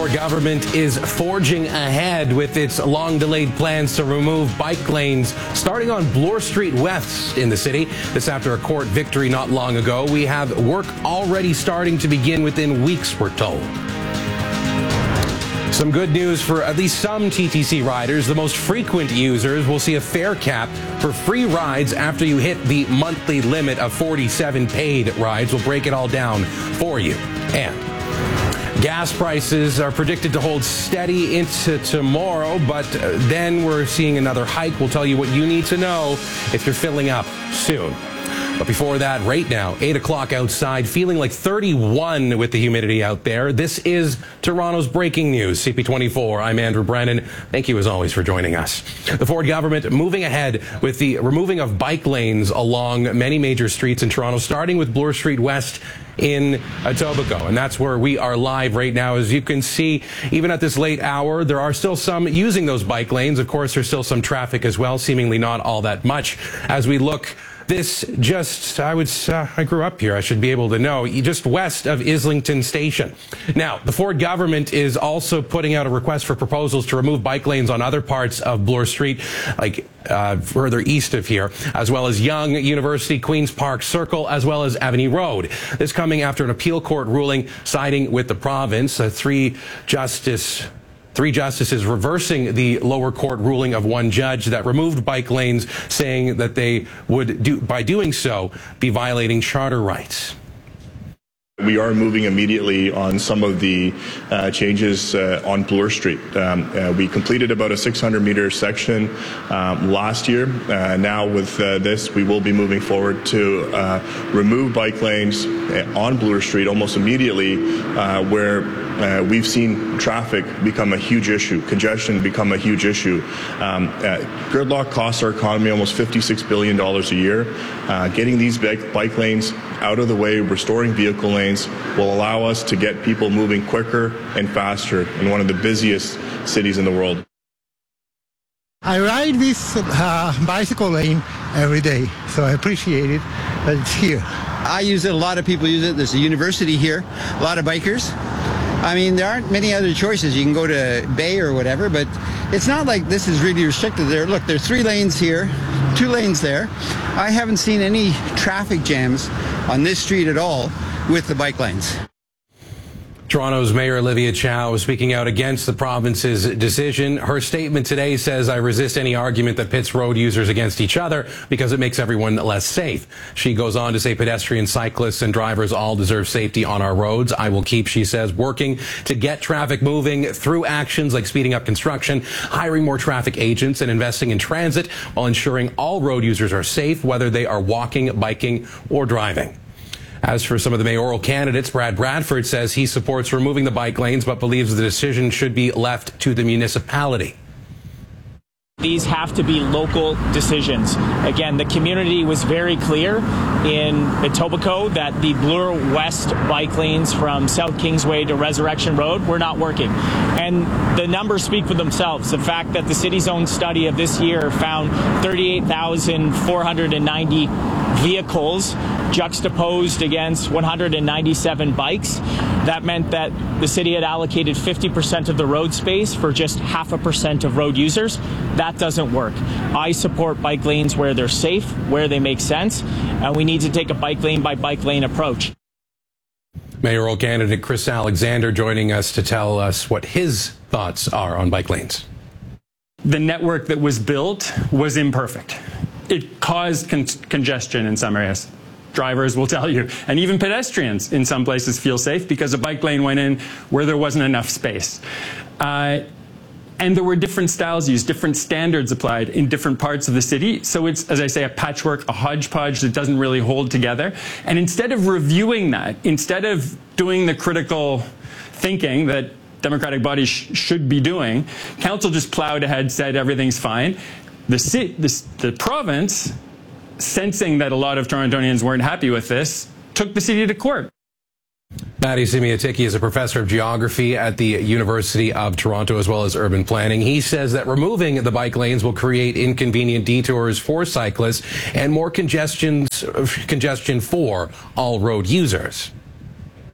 Ford government is forging ahead with its long-delayed plans to remove bike lanes starting on Bloor Street West in the city. This after a court victory not long ago. We have work already starting to begin within weeks, we're told. Some good news for at least some TTC riders. The most frequent users will see a fare cap for free rides after you hit the monthly limit of 47 paid rides. We'll break it all down for you. And gas prices are predicted to hold steady into tomorrow, but then we're seeing another hike. We'll tell you what you need to know if you're filling up soon. But before that, right now, 8 o'clock outside, feeling like 31 with the humidity out there. This is Toronto's breaking news. CP24, I'm Andrew Brennan. Thank you, as always, for joining us. The Ford government moving ahead with the removing of bike lanes along many major streets in Toronto, starting with Bloor Street West in Etobicoke. And that's where we are live right now. As you can see, even at this late hour, there are still some using those bike lanes. Of course, there's still some traffic as well, seemingly not all that much. As we look, this just, I grew up here, I should be able to know, just west of Islington Station. Now, the Ford government is also putting out a request for proposals to remove bike lanes on other parts of Bloor Street, like further east of here, as well as Yonge University, Queen's Park Circle, as well as Avenue Road. This coming after an appeal court ruling siding with the province. Three justices reversing the lower court ruling of one judge that removed bike lanes, saying that they would, by doing so, be violating charter rights. We are moving immediately on some of the changes on Bloor Street. We completed about a 600-meter section last year. Now with this, we will be moving forward to remove bike lanes on Bloor Street almost immediately, where we've seen traffic become a huge issue, congestion become a huge issue. Gridlock costs our economy almost $56 billion a year. Getting these bike lanes out of the way, restoring vehicle lanes, will allow us to get people moving quicker and faster in one of the busiest cities in the world. I ride this bicycle lane every day, so I appreciate it that it's here. I use it, a lot of people use it. There's a university here, a lot of bikers. I mean, there aren't many other choices. You can go to Bay or whatever, but it's not like this is really restricted there. Look, there's 3 lanes here, 2 lanes there. I haven't seen any traffic jams on this street at all with the bike lanes. Toronto's Mayor Olivia Chow was speaking out against the province's decision. Her statement today says, "I resist any argument that pits road users against each other because it makes everyone less safe." She goes on to say pedestrians, cyclists, and drivers all deserve safety on our roads. I will keep, she says, working to get traffic moving through actions like speeding up construction, hiring more traffic agents, and investing in transit while ensuring all road users are safe, whether they are walking, biking, or driving. As for some of the mayoral candidates, Brad Bradford says he supports removing the bike lanes but believes the decision should be left to the municipality. These have to be local decisions. Again, the community was very clear in Etobicoke that the Bloor West bike lanes from South Kingsway to Resurrection Road were not working. And the numbers speak for themselves. The fact that the city's own study of this year found 38,490 vehicles juxtaposed against 197 bikes. That meant that the city had allocated 50% of the road space for just 0.5% of road users. That doesn't work. I support bike lanes where they're safe, where they make sense, and we need to take a bike lane by bike lane approach. Mayoral candidate Chris Alexander joining us to tell us what his thoughts are on bike lanes. The network that was built was imperfect. It caused congestion in some areas. Drivers will tell you, and even pedestrians in some places feel safe because a bike lane went in where there wasn't enough space. And there were different styles used, different standards applied in different parts of the city. So it's, as I say, a patchwork, a hodgepodge that doesn't really hold together. And instead of reviewing that, instead of doing the critical thinking that democratic bodies should be doing, council just plowed ahead, said everything's fine. The province, sensing that a lot of Torontonians weren't happy with this, took the city to court. Matty Simiotiki is a professor of geography at the University of Toronto as well as urban planning. He says that removing the bike lanes will create inconvenient detours for cyclists and more congestion for all road users.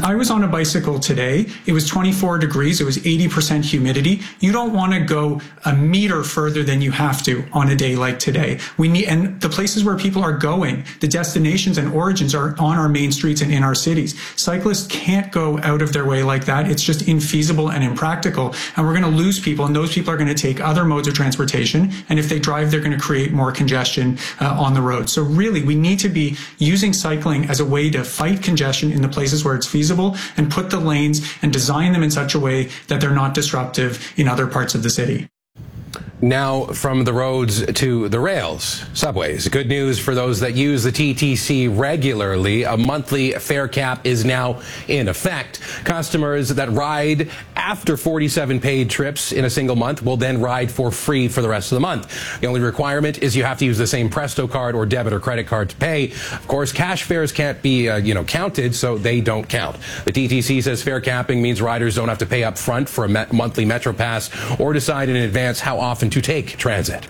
I was on a bicycle today. It was 24 degrees. It was 80% humidity. You don't want to go a meter further than you have to on a day like today. And the places where people are going, the destinations and origins are on our main streets and in our cities. Cyclists can't go out of their way like that. It's just infeasible and impractical. And we're going to lose people, and those people are going to take other modes of transportation. And if they drive, they're going to create more congestion on the road. So really, we need to be using cycling as a way to fight congestion in the places where it's feasible, and put the lanes and design them in such a way that they're not disruptive in other parts of the city. Now from the roads to the rails, subways. Good news for those that use the TTC regularly. A monthly fare cap is now in effect. Customers that ride after 47 paid trips in a single month will then ride for free for the rest of the month. The only requirement is you have to use the same Presto card or debit or credit card to pay. Of course, cash fares can't be counted, so they don't count. The TTC says fare capping means riders don't have to pay up front for a monthly Metro Pass or decide in advance how often to take transit.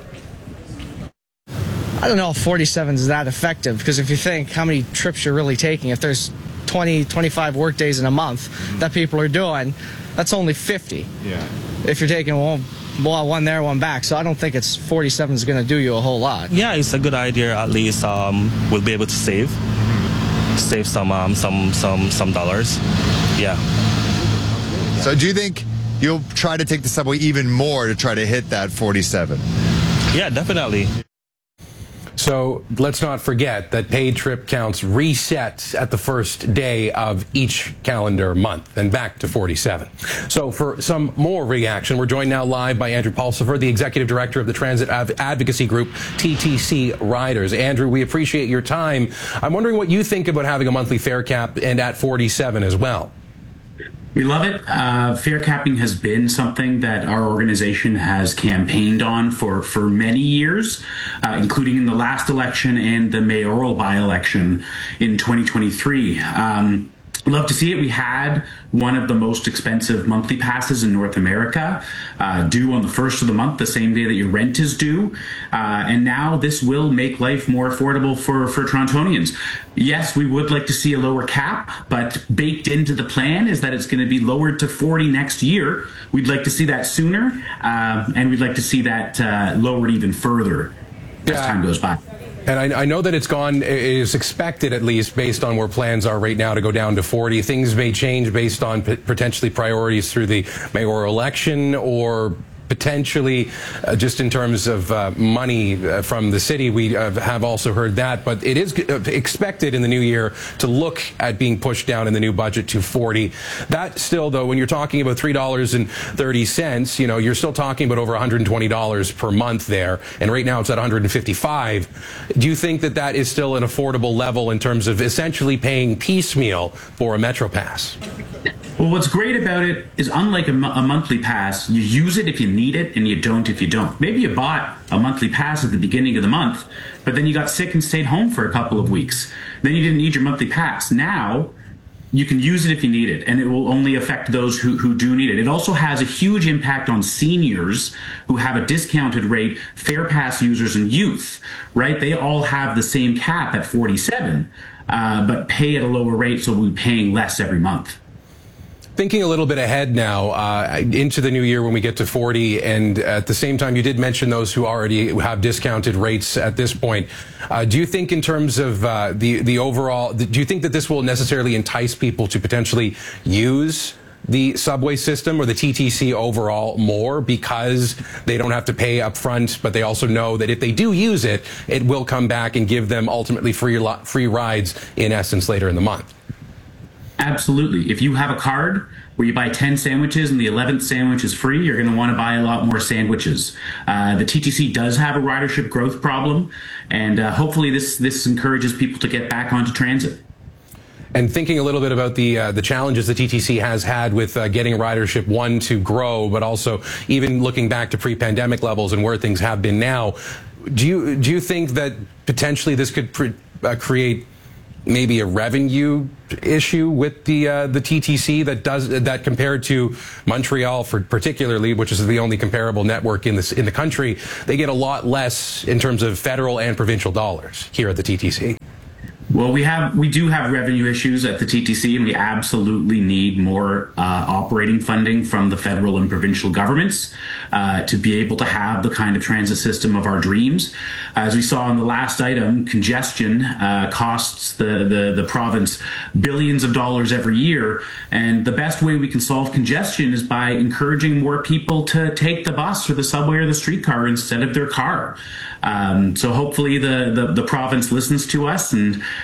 I don't know if 47 is that effective, because if you think how many trips you're really taking, if there's 20, 25 work days in a month that people are doing, that's only 50. Yeah. If you're taking one there, one back. So I don't think 47 is going to do you a whole lot. Yeah, it's a good idea. At least we'll be able to save some dollars. Yeah. So do you think you'll try to take the subway even more to try to hit that 47? Yeah, definitely. So let's not forget that paid trip counts reset at the first day of each calendar month and back to 47. So for some more reaction, we're joined now live by Andrew Pulsifer, the executive director of the transit advocacy group TTC Riders. Andrew, we appreciate your time. I'm wondering what you think about having a monthly fare cap and at 47 as well. We love it. Fare capping has been something that our organization has campaigned on for many years, including in the last election and the mayoral by-election in 2023. Love to see it. We had one of the most expensive monthly passes in North America, due on the first of the month, the same day that your rent is due. And now this will make life more affordable for Torontonians. Yes, we would like to see a lower cap, but baked into the plan is that it's going to be lowered to 40 next year. We'd like to see that sooner, and we'd like to see that lowered even further as time goes by. And I know that it is expected, at least based on where plans are right now, to go down to 40. Things may change based on potentially priorities through the mayoral election, or potentially just in terms of money from the city. We have also heard that, but it is expected in the new year to look at being pushed down in the new budget to 40. That still, though, when you're talking about $3.30, you're still talking about over $120 per month there, and right now it's at $155. Do you think that that is still an affordable level in terms of essentially paying piecemeal for a Metro Pass? Well, what's great about it is, unlike a monthly pass, you use it if you need it and you don't if you don't. Maybe you bought a monthly pass at the beginning of the month, but then you got sick and stayed home for a couple of weeks. Then you didn't need your monthly pass. Now you can use it if you need it, and it will only affect those who do need it. It also has a huge impact on seniors who have a discounted rate, Fare Pass users, and youth, right? They all have the same cap at 47, but pay at a lower rate, so we'll be paying less every month. Thinking a little bit ahead now into the new year when we get to 40, and at the same time, you did mention those who already have discounted rates at this point. Do you think, in terms of the overall, do you think that this will necessarily entice people to potentially use the subway system or the TTC overall more, because they don't have to pay up front, but they also know that if they do use it, it will come back and give them ultimately free rides in essence later in the month? Absolutely. If you have a card where you buy 10 sandwiches and the 11th sandwich is free, you're going to want to buy a lot more sandwiches. The TTC does have a ridership growth problem, and hopefully this encourages people to get back onto transit. And thinking a little bit about the challenges the TTC has had with getting ridership, one, to grow, but also even looking back to pre-pandemic levels and where things have been now, do you think that potentially this could create maybe a revenue issue with the TTC that compared to Montreal, particularly, which is the only comparable network in the country, they get a lot less in terms of federal and provincial dollars here at the TTC? Well, we do have revenue issues at the TTC, and we absolutely need more operating funding from the federal and provincial governments to be able to have the kind of transit system of our dreams. As we saw in the last item, congestion costs the province billions of dollars every year, and the best way we can solve congestion is by encouraging more people to take the bus or the subway or the streetcar instead of their car. So hopefully the province listens to us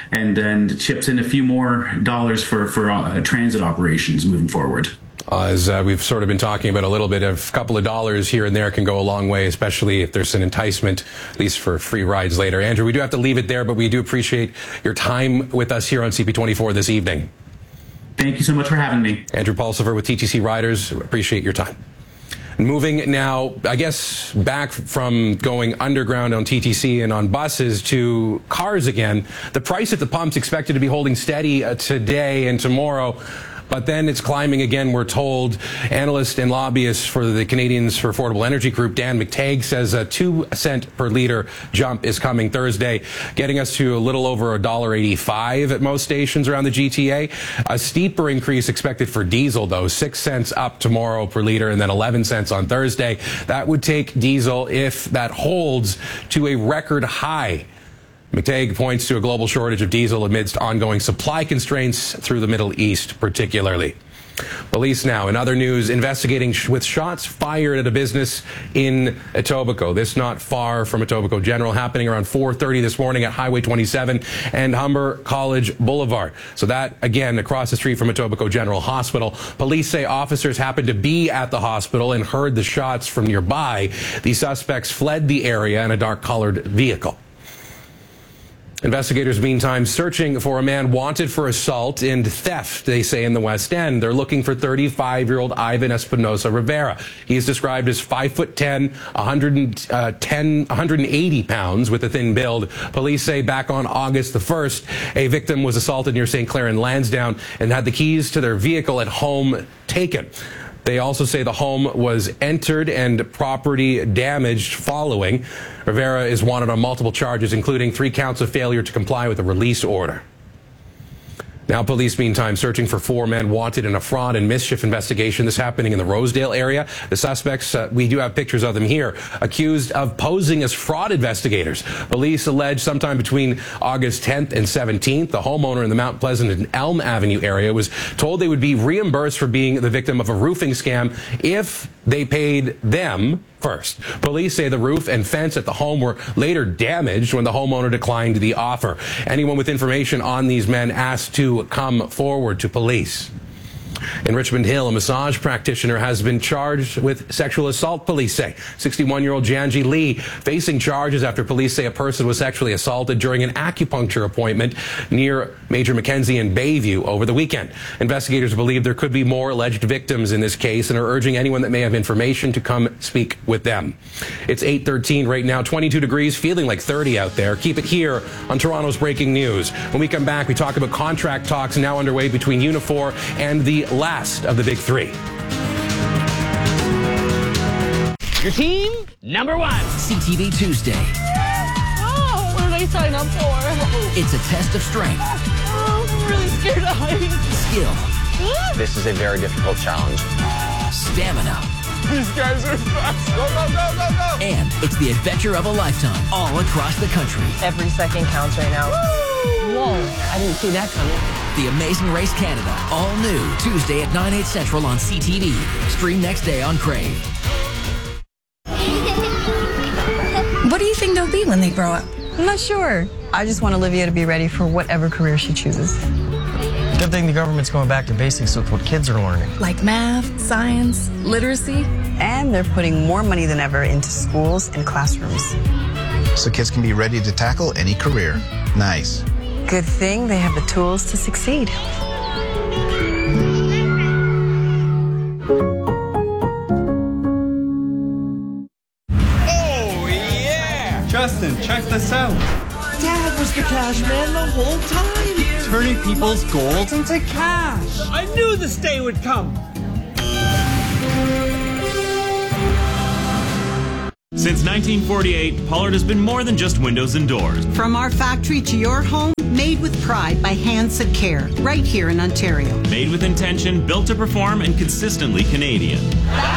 and chips in a few more dollars for transit operations moving forward. As we've sort of been talking about a little bit, a couple of dollars here and there can go a long way, especially if there's an enticement, at least for free rides later. Andrew, we do have to leave it there, but we do appreciate your time with us here on CP24 this evening. Thank you so much for having me. Andrew Pulsifer with TTC Riders. Appreciate your time. Moving now, I guess, back from going underground on TTC and on buses to cars again. The price at the pump's expected to be holding steady today and tomorrow, but then it's climbing again, we're told. Analyst and lobbyist for the Canadians for Affordable Energy Group, Dan McTague, says a 2-cent per liter jump is coming Thursday, getting us to a little over $1.85 at most stations around the GTA. A steeper increase expected for diesel, though, 6 cents up tomorrow per liter and then 11 cents on Thursday. That would take diesel, if that holds, to a record high. McTague points to a global shortage of diesel amidst ongoing supply constraints through the Middle East, particularly. Police now, in other news, investigating with shots fired at a business in Etobicoke. This not far from Etobicoke General, happening around 4:30 this morning at Highway 27 and Humber College Boulevard. So that, again, across the street from Etobicoke General Hospital. Police say officers happened to be at the hospital and heard the shots from nearby. The suspects fled the area in a dark-colored vehicle. Investigators, meantime, searching for a man wanted for assault and theft, they say, in the West End. They're looking for 35-year-old Ivan Espinosa Rivera. He is described as 5'10", 180 pounds with a thin build. Police say back on August the 1st, a victim was assaulted near St. Clair and Lansdowne and had the keys to their vehicle at home taken. They also say the home was entered and property damaged following. Rivera is wanted on multiple charges, including 3 counts of failure to comply with a release order. Now, police, meantime, searching for 4 men wanted in a fraud and mischief investigation. This happening in the Rosedale area. The suspects, we do have pictures of them here, accused of posing as fraud investigators. Police allege sometime between August 10th and 17th, the homeowner in the Mount Pleasant and Elm Avenue area was told they would be reimbursed for being the victim of a roofing scam if they paid them first. Police say the roof and fence at the home were later damaged when the homeowner declined the offer. Anyone with information on these men asked to come forward to police. In Richmond Hill, a massage practitioner has been charged with sexual assault, police say. 61-year-old Janji Lee facing charges after police say a person was sexually assaulted during an acupuncture appointment near Major Mackenzie in Bayview over the weekend. Investigators believe there could be more alleged victims in this case and are urging anyone that may have information to come speak with them. It's 8:13 right now, 22 degrees, feeling like 30 out there. Keep it here on Toronto's Breaking News. When we come back, we talk about contract talks now underway between Unifor and the last of the big 3. Your team, number 1. CTV Tuesday. Oh, what did I sign up for? It's a test of strength. Oh, I'm really scared of heights. Skill. This is a very difficult challenge. Stamina. These guys are fast. Go, go, go, go, go. And it's the adventure of a lifetime all across the country. Every second counts right now. Whoa, I didn't see that coming. The Amazing Race Canada, all new, Tuesday at 9/8 Central on CTV. Stream next day on Crave. What do you think they'll be when they grow up? I'm not sure. I just want Olivia to be ready for whatever career she chooses. Good thing the government's going back to basics with what kids are learning. Like math, science, literacy. And they're putting more money than ever into schools and classrooms. So kids can be ready to tackle any career. Nice. Good thing they have the tools to succeed. Oh, yeah! Justin, check this out. Dad was the cash man the whole time, turning people's gold into cash. I knew this day would come. Since 1948, Pollard has been more than just windows and doors. From our factory to your home, made with pride by Hands That Care, right here in Ontario. Made with intention, built to perform, and consistently Canadian.